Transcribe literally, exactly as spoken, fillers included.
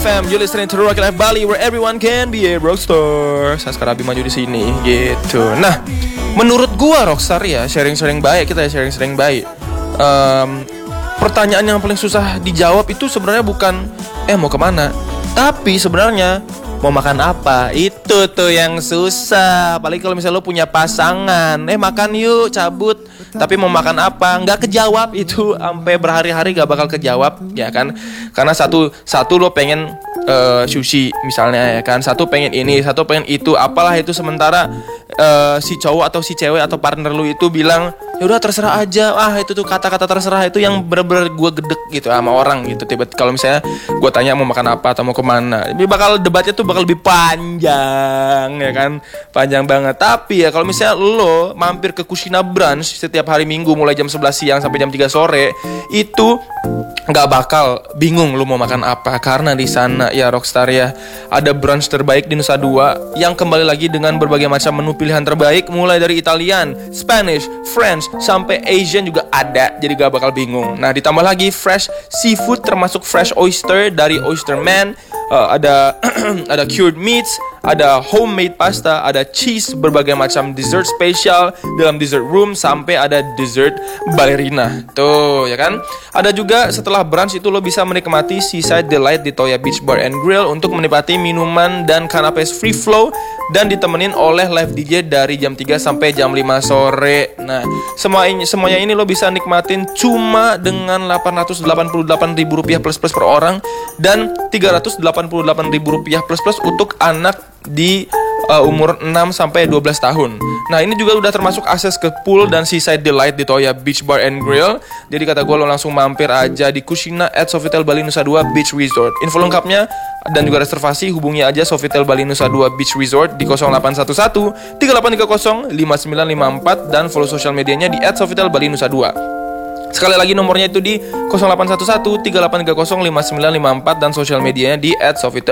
Fam, you listening to Rock Life Bali where everyone can be a rockstar. Saya sekarang Abi maju di sini gitu. Nah, menurut gua rockstar ya sharing-sharing baik, kita ya sharing-sharing baik. Um, pertanyaan yang paling susah dijawab itu sebenarnya bukan eh mau kemana, tapi sebenarnya mau makan apa. Itu tuh yang susah. Apalagi kalau misalnya lo punya pasangan, eh makan yuk, cabut. Tapi mau makan apa? Nggak kejawab itu sampai berhari-hari gak bakal kejawab, ya kan? Karena satu satu lo pengen uh, sushi misalnya, ya kan? Satu pengen ini, satu pengen itu, apalah itu. Sementara uh, si cowok atau si cewek atau partner lo itu bilang ya udah terserah aja. Ah itu tuh kata-kata terserah itu yang bener-bener gue gedek gitu sama orang gitu. Tiba kalau misalnya gue tanya mau makan apa atau mau kemana, ini bakal debatnya tuh bakal lebih panjang, ya kan? Panjang banget. Tapi ya kalau misalnya lo mampir ke Kushina Brunch setiap hari Minggu mulai jam sebelas siang sampai jam tiga sore, itu nggak bakal bingung lu mau makan apa, karena di sana ya rockstar ya ada brunch terbaik di Nusa Dua yang kembali lagi dengan berbagai macam menu pilihan terbaik, mulai dari Italian, Spanish, French sampai Asian juga ada, jadi gak bakal bingung. Nah ditambah lagi fresh seafood termasuk fresh oyster dari Oyster Man, uh, ada ada cured meats, ada homemade pasta, ada cheese, berbagai macam dessert spesial dalam dessert room, sampai ada dessert ballerina. Tuh, ya kan? Ada juga setelah brunch itu lo bisa menikmati Seaside Delight di Toya Beach Bar and Grill untuk menikmati minuman dan canapes free flow dan ditemenin oleh live D J dari jam tiga sampai jam lima sore. Nah, semua ini, semuanya ini lo bisa nikmatin cuma dengan delapan ratus delapan puluh delapan ribu rupiah plus plus per orang dan tiga ratus delapan puluh delapan ribu rupiah plus plus untuk anak di uh, umur enam sampai dua belas tahun. Nah ini juga udah termasuk akses ke pool dan Seaside Delight di Toya Beach Bar and Grill. Jadi kata gue lo langsung mampir aja di Kushina at Sofitel Bali Nusa Dua Beach Resort. Info lengkapnya dan juga reservasi hubungi aja Sofitel Bali Nusa Dua Beach Resort di nol delapan satu satu tiga delapan tiga nol lima sembilan lima empat dan follow sosial medianya di at Sofitel Bali Nusa Dua. Sekali lagi nomornya itu di nol delapan satu satu tiga delapan tiga nol lima sembilan lima empat dan sosial medianya di at Sofitel